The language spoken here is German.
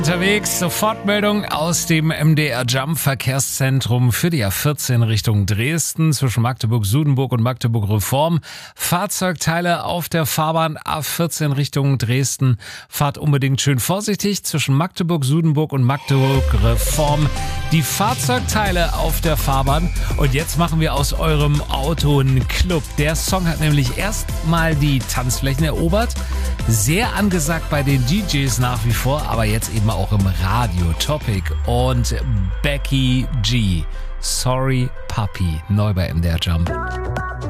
Unterwegs, Sofortmeldung aus dem MDR Jump Verkehrszentrum für die A14 Richtung Dresden zwischen Magdeburg-Sudenburg und Magdeburg-Reform. Fahrzeugteile auf der Fahrbahn A14 Richtung Dresden. Fahrt unbedingt schön vorsichtig zwischen Magdeburg-Sudenburg und Magdeburg-Reform. Die Fahrzeugteile auf der Fahrbahn. Und jetzt machen wir aus eurem Auto einen Club. Der Song hat nämlich erstmal die Tanzflächen erobert. Sehr angesagt bei den DJs nach wie vor, aber jetzt eben auch im Radio. Topic und Becky G. Sorry Puppy. Neu bei MDR Jump.